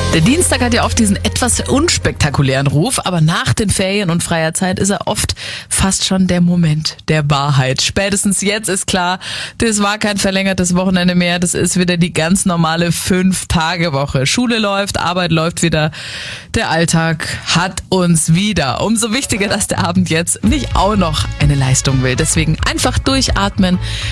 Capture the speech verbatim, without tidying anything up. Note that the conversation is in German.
Der Dienstag hat ja oft diesen etwas unspektakulären Ruf, aber nach den Ferien und freier Zeit ist er oft fast schon der Moment der Wahrheit. Spätestens jetzt ist klar, das war kein verlängertes Wochenende mehr, das ist wieder die ganz normale Fünf-Tage-Woche. Schule läuft, Arbeit läuft wieder, der Alltag hat uns wieder. Umso wichtiger, dass der Abend jetzt nicht auch noch eine Leistung will. Deswegen einfach durchatmen,